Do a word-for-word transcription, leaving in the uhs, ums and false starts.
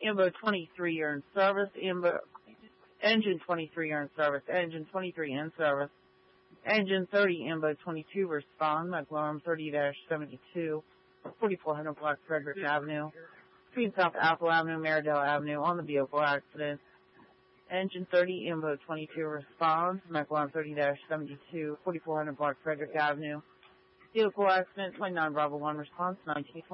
Ambo twenty-three, you're in service. Ambo, engine twenty-three, you're in service. Engine twenty-three, in service. Engine thirty, Ambo twenty-two, respond. McLaren thirty seventy-two, forty-four hundred block Frederick Avenue. Between South Apple Avenue, Maridale Avenue, on the vehicle accident. Engine thirty, Ambo twenty-two, responds. McLaren thirty seventy-two, forty-four hundred block Frederick Avenue. Vehicle accident, twenty-nine Bravo one, response, nineteen twenty.